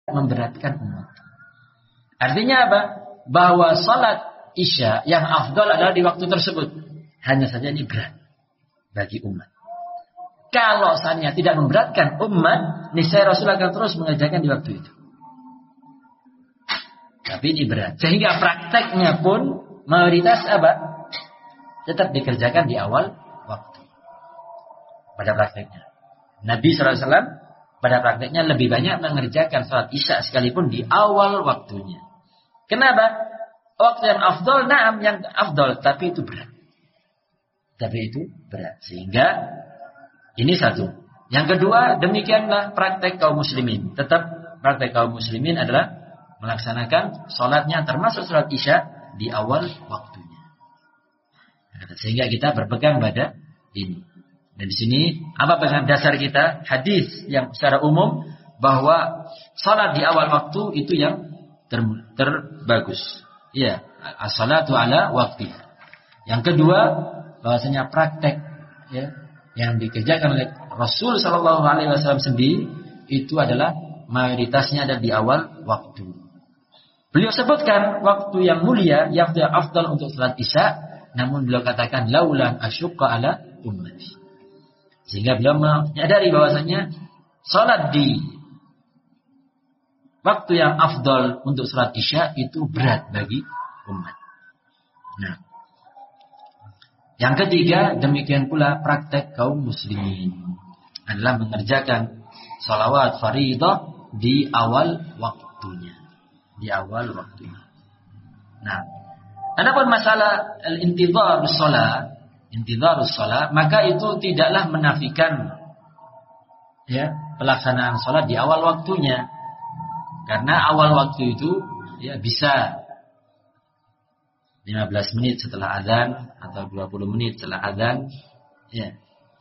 memberatkan umat. Artinya apa? Bahwa salat Isya yang afdal adalah di waktu tersebut. Hanya saja ini berat bagi umat. Kalau seandainya tidak memberatkan umat, niscaya Rasul akan terus mengerjakan di waktu itu. Tapi ini berat. Sehingga prakteknya pun mayoritas apa? Tetap dikerjakan di awal waktu. Pada prakteknya. Nabi SAW pada prakteknya lebih banyak mengerjakan salat Isya sekalipun di awal waktunya. Kenapa? Waktu yang afdol, na'am yang afdol, tapi itu berat. Sehingga ini satu. Yang kedua, demikianlah praktek kaum muslimin. Tetap praktek kaum muslimin adalah melaksanakan sholatnya termasuk sholat Isya di awal waktunya. Sehingga kita berpegang pada ini. Dan di sini apa pegangan dasar kita? Hadis yang secara umum bahwa sholat di awal waktu itu yang terbagus. Ya, as-salatu ala waktu. Yang kedua, bahwasanya praktek ya yang dikerjakan oleh Rasul sallallahu alaihi wasallam sendiri itu adalah mayoritasnya ada di awal waktu. Beliau sebutkan waktu yang mulia, yang afdal untuk salat Isya, namun beliau katakan laulan asyqa ala ummati. Sehingga beliau menyadari bahwasanya salat di waktu yang afdal untuk salat Isya itu berat bagi umat. Nah, yang ketiga, demikian pula praktek kaum muslimin adalah mengerjakan salawat faridah di awal waktunya. Nah, adapun masalah al-intidharus shalah, maka itu tidaklah menafikan ya pelaksanaan salat di awal waktunya. Karena awal waktu itu ya bisa 15 menit setelah azan atau 20 menit setelah azan ya.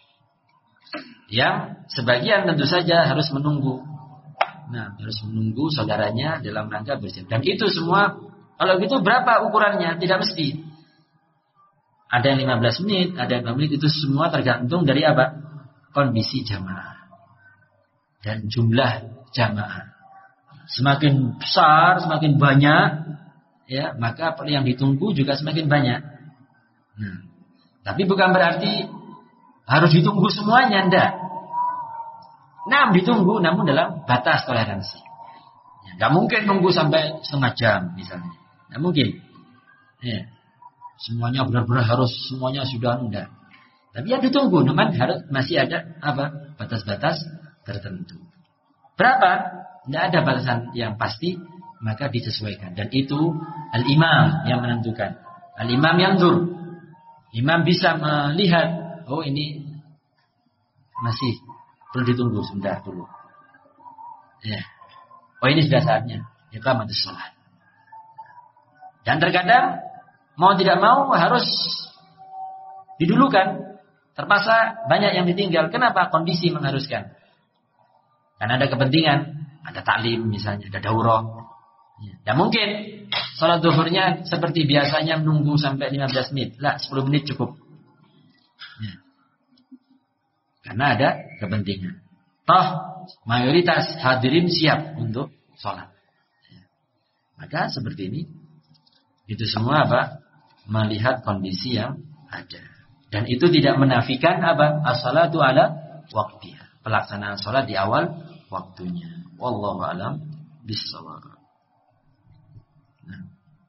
Yang sebagian tentu saja harus menunggu. Nah, harus menunggu saudaranya dalam rangka bersiap. Dan itu semua kalau gitu berapa ukurannya? Tidak mesti. Ada yang 15 menit, ada yang 5 menit, itu semua tergantung dari apa? Kondisi jamaah dan jumlah jamaah. Semakin besar, semakin banyak, ya maka yang ditunggu juga semakin banyak. Nah, tapi bukan berarti harus ditunggu semuanya, enggak. Nah, ditunggu, namun dalam batas toleransi. Ya, enggak mungkin nunggu sampai setengah jam, misalnya. Enggak mungkin. Ya, semuanya benar-benar harus semuanya sudah enggak. Tapi ya ditunggu, namun harus masih ada apa? Batas-batas tertentu. Berapa? Tidak ada batasan yang pasti, maka disesuaikan. Dan itu al-imam yang menentukan. Al-imam yanzur. Imam bisa melihat, oh ini masih perlu ditunggu sebentar dulu. Ya. Oh ini sudah saatnya. Iqamatus shalah. Dan terkadang mau tidak mau harus didulukan. Terpaksa banyak yang ditinggal. Kenapa? Kondisi mengharuskan. Karena ada kepentingan. Ada taklim misalnya, ada daurah. Ya mungkin salat zuhurnya seperti biasanya menunggu sampai 15 menit. Lah, 10 menit cukup. Ya. Karena ada kepentingan. Toh mayoritas hadirin siap untuk salat. Ya. Maka seperti ini. Itu semua apa? Melihat kondisi yang ada. Dan itu tidak menafikan apa? As-salatu ala waqtiha. Pelaksanaan salat di awal waktunya. Wallahu a'lam bis-shawab. Nah.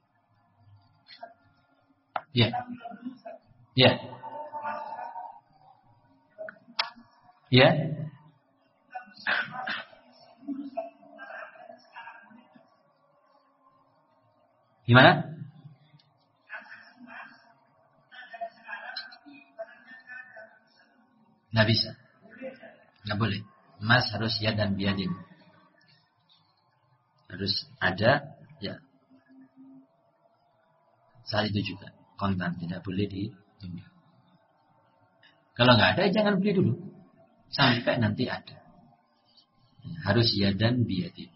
Ya. Ya. Ya. Gimana? Nggak bisa. Nggak boleh. Emas harus yadan biyadin. Harus ada, ya. Saat itu juga kontan, tidak boleh ditunda. Kalau nggak ada, jangan beli dulu sampai nanti ada. Harus yadan biyadin.